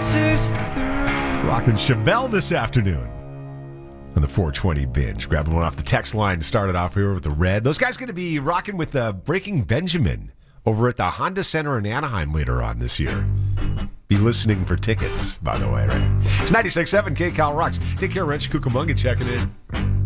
Rockin' Chevelle this afternoon on the 420 binge. Grabbing one off the text line to start it off here with the red. Those guys going to be rocking with Breaking Benjamin over at the Honda Center in Anaheim later on this year. Be listening for tickets, by the way, right? It's 96.7 KCal Rocks. Take care, Wrench Cucamonga checking in.